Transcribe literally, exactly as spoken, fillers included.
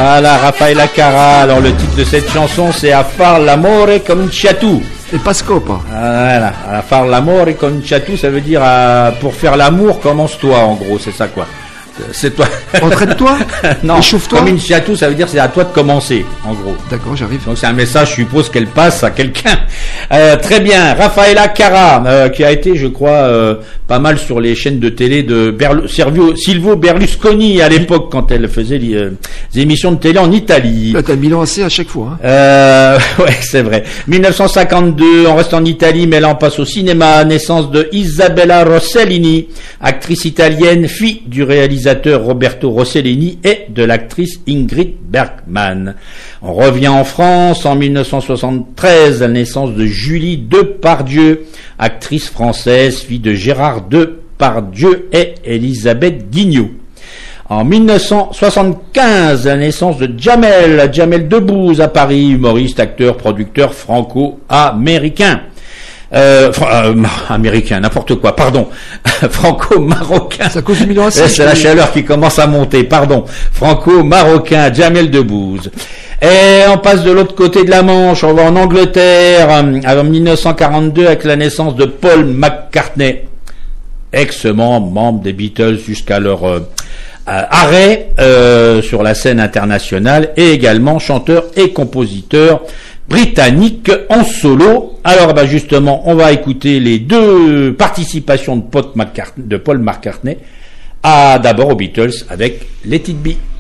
Voilà, Raffaella Cara. Alors le titre de cette chanson, c'est A far l'amore cominciatu. Et pas scopa. Voilà, A far l'amore cominciatu, ça veut dire euh, pour faire l'amour, commence-toi, en gros, c'est ça quoi. C'est toi. Entraîne-toi. Non. Échauffe-toi. Cominciatu, ça veut dire c'est à toi de commencer, en gros. D'accord, j'arrive. Donc c'est un message, je suppose qu'elle passe à quelqu'un. Euh, très bien, Raffaella Cara, euh, qui a été, je crois, euh, pas mal sur les chaînes de télé de Berlu- Servio, Silvio Berlusconi à l'époque quand elle faisait les, euh, les émissions de télé en Italie. Là, t'as Milan A C à chaque fois. Hein. Euh, ouais, c'est vrai. dix-neuf cent cinquante-deux, on reste en Italie, mais là on passe au cinéma. Naissance de Isabella Rossellini, actrice italienne, fille du réalisateur Roberto Rossellini et de l'actrice Ingrid Bergman. On revient en France en dix-neuf cent soixante-treize, la naissance de Julie Depardieu, actrice française, fille de Gérard Depardieu et Elisabeth Guignot. En dix-neuf cent soixante-quinze, la naissance de Jamel, Jamel Debbouze à Paris, humoriste, acteur, producteur franco-américain. Euh, euh, américain, n'importe quoi, pardon, franco-marocain. C'est à cause du Milan A C. C'est la chaleur qui commence à monter, pardon. Franco-marocain, Jamel Debbouze. Et on passe de l'autre côté de la Manche, on va en Angleterre, en dix-neuf cent quarante-deux, avec la naissance de Paul McCartney, ex-membre, membre des Beatles jusqu'à leur euh, euh, arrêt euh, sur la scène internationale, et également chanteur et compositeur britannique en solo. Alors bah justement, on va écouter les deux participations de Paul McCartney, de Paul McCartney à d'abord aux Beatles avec Let It Be.